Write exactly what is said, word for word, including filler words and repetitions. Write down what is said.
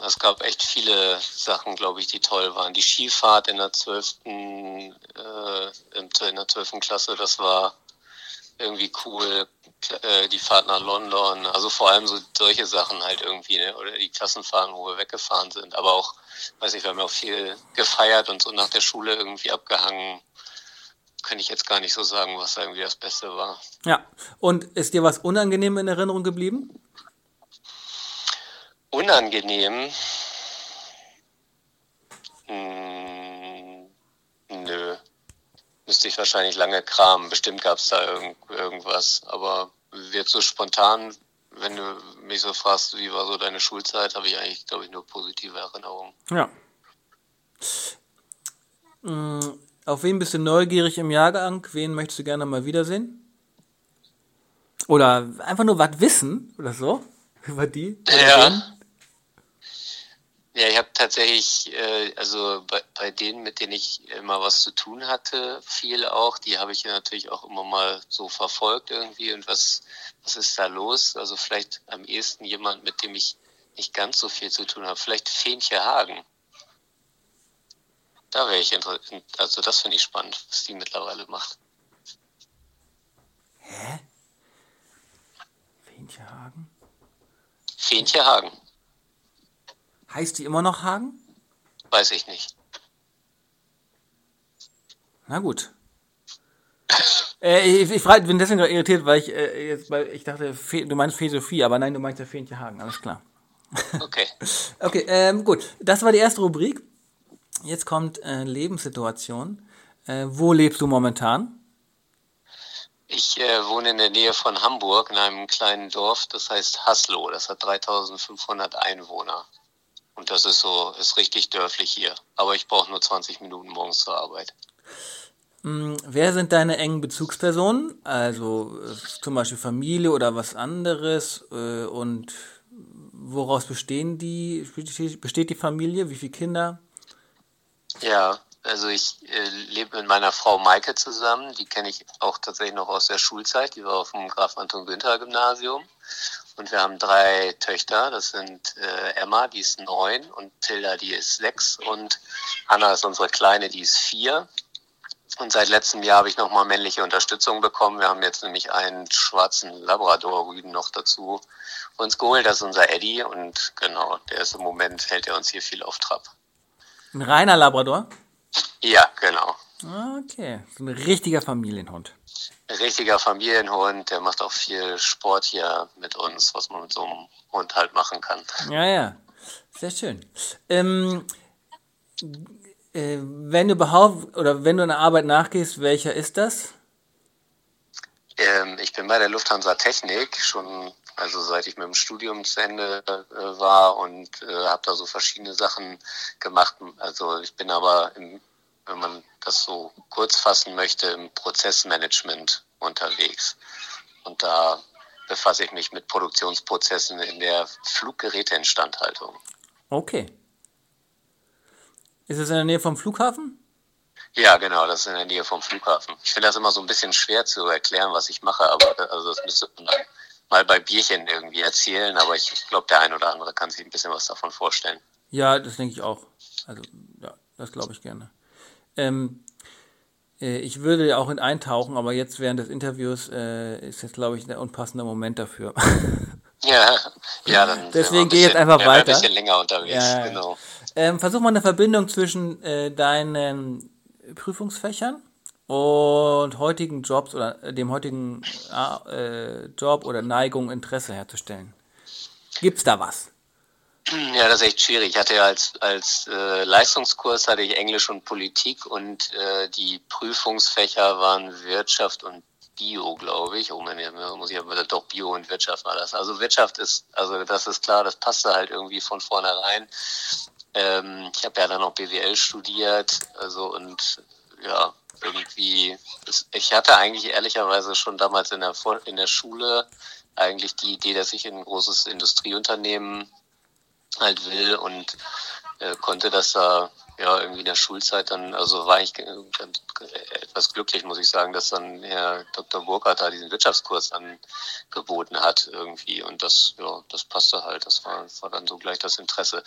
Es gab echt viele Sachen, glaube ich, die toll waren. Die Skifahrt in der zwölften Äh, in der zwölften Klasse, das war irgendwie cool. Äh, die Fahrt nach London, also vor allem so solche Sachen halt irgendwie, ne? Oder die Klassenfahrten, wo wir weggefahren sind. Aber auch, weiß ich, wir haben ja auch viel gefeiert und so nach der Schule irgendwie abgehangen. Kann ich jetzt gar nicht so sagen, was irgendwie das Beste war. Ja. Und ist dir was unangenehm in Erinnerung geblieben? Unangenehm? Hm, nö. Müsste ich wahrscheinlich lange kramen. Bestimmt gab es da irgend, irgendwas. Aber jetzt so spontan, wenn du mich so fragst, wie war so deine Schulzeit, habe ich eigentlich, glaube ich, nur positive Erinnerungen. Ja. Mm, Auf wen bist du neugierig im Jahrgang? Wen möchtest du gerne mal wiedersehen? Oder einfach nur was wissen oder so über die oder Ja. den? Ja, ich habe tatsächlich, äh, also bei, bei denen, mit denen ich immer was zu tun hatte, viel auch, die habe ich ja natürlich auch immer mal so verfolgt irgendwie und was, was ist da los? Also vielleicht am ehesten jemand, mit dem ich nicht ganz so viel zu tun habe. Vielleicht Fenche Hagen. Da wäre ich interessiert, also das finde ich spannend, was die mittlerweile macht. Hä? Fenche Hagen? Fenche Hagen, Heißt die immer noch Hagen? weiß ich nicht. Na gut. Äh, ich ich frag, bin deswegen gerade irritiert, weil ich äh, jetzt bei, ich dachte, Fe, du meinst Fee Sophie, aber nein, du meinst ja Fenche Hagen, alles klar. Okay. Okay, ähm, gut. Das war die erste Rubrik. Jetzt kommt äh, Lebenssituation. Äh, wo lebst du momentan? Ich äh, wohne in der Nähe von Hamburg in einem kleinen Dorf, das heißt Haslo. Das hat dreitausendfünfhundert Einwohner. Und das ist so, ist richtig dörflich hier. Aber ich brauche nur zwanzig Minuten morgens zur Arbeit. Hm, wer sind deine engen Bezugspersonen? Also äh, zum Beispiel Familie oder was anderes? Äh, und woraus bestehen die, besteht die Familie? Wie viele Kinder? Ja, also ich äh, lebe mit meiner Frau Maike zusammen. Die kenne ich auch tatsächlich noch aus der Schulzeit. Die war auf dem Graf Anton Günther Gymnasium. Und wir haben drei Töchter. Das sind äh, Emma, die ist neun, und Tilda, die ist sechs, und Anna ist unsere Kleine, die ist vier. Und seit letztem Jahr habe ich nochmal männliche Unterstützung bekommen. Wir haben jetzt nämlich einen schwarzen Labrador-Rüden noch dazu uns geholt. Das ist unser Eddie, und genau, der ist im Moment, hält er uns hier viel auf Trab. Ein reiner Labrador? Ja, genau. Okay, so ein richtiger Familienhund. Richtiger Familienhund, der macht auch viel Sport hier mit uns, was man mit so einem Hund halt machen kann. Ja, ja, sehr schön. Ähm, äh, wenn du überhaupt oder wenn du einer Arbeit nachgehst, welcher ist das? Ähm, ich bin bei der Lufthansa Technik schon, also seit ich mit dem Studium zu Ende äh, war, und äh, habe da so verschiedene Sachen gemacht. Also ich bin aber, im, wenn man das so kurz fassen möchte, im Prozessmanagement unterwegs. Und da befasse ich mich mit Produktionsprozessen in der Fluggeräteinstandhaltung. Okay. Ist es in der Nähe vom Flughafen? Ja, genau, das ist in der Nähe vom Flughafen. Ich finde das immer so ein bisschen schwer zu erklären, was ich mache, aber also das müsste man dann mal bei Bierchen irgendwie erzählen, aber ich glaube, der ein oder andere kann sich ein bisschen was davon vorstellen. Ja, das denke ich auch. Also, ja, das glaube ich gerne. Ähm, äh, ich würde auch in eintauchen, aber jetzt während des Interviews äh, ist jetzt, glaube ich, der unpassende Moment dafür. Ja, ja, dann wären wir Deswegen ein gehe ich jetzt bisschen, einfach wären wir ein weiter. bisschen länger unterwegs, Ja, ja, ja. genau. Ähm, versuch mal eine Verbindung zwischen äh, deinen Prüfungsfächern und heutigen Jobs oder äh, dem heutigen äh, Job oder Neigung, Interesse herzustellen. Gibt's da was? Ja, das ist echt schwierig. Ich hatte ja als, als äh, Leistungskurs hatte ich Englisch und Politik, und äh, die Prüfungsfächer waren Wirtschaft und Bio, glaube ich. Oh man, muss ich aber doch Bio und Wirtschaft war das. Also Wirtschaft ist, also das ist klar, das passte halt irgendwie von vornherein. Ähm, ich habe ja dann noch B W L studiert, also und ja, irgendwie, das, ich hatte eigentlich ehrlicherweise schon damals in der, in der Schule eigentlich die Idee, dass ich in ein großes Industrieunternehmen halt will, und äh, konnte das da ja irgendwie in der Schulzeit dann, also war ich äh, etwas glücklich, muss ich sagen, dass dann Herr Doktor Burkhardt da diesen Wirtschaftskurs dann geboten hat irgendwie, und das, ja, das passte halt, das war, war dann so gleich das Interesse.